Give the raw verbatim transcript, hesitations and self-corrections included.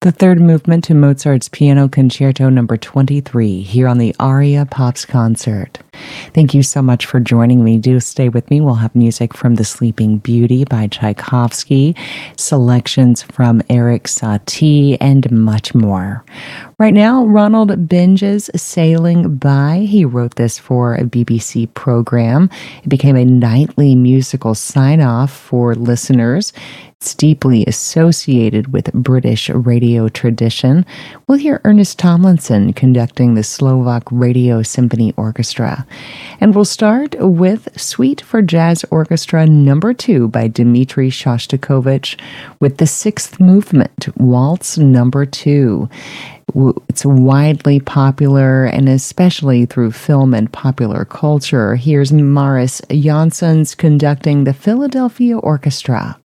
The third movement to Mozart's Piano Concerto number twenty-three here on the Aria Pops Concert. Thank you so much for joining me. Do stay with me. We'll have music from The Sleeping Beauty by Tchaikovsky, selections from Erik Satie, and much more. Right now, Ronald Benge's Sailing By. He wrote this for a B B C program. It became a nightly musical sign-off for listeners. It's deeply associated with British radio tradition. We'll hear Ernest Tomlinson conducting the Slovak Radio Symphony Orchestra. And we'll start with Suite for Jazz Orchestra number two by Dmitri Shostakovich with the sixth movement, Waltz number two. It's widely popular, and especially through film and popular culture. Here's Mariss Jansons conducting the Philadelphia Orchestra.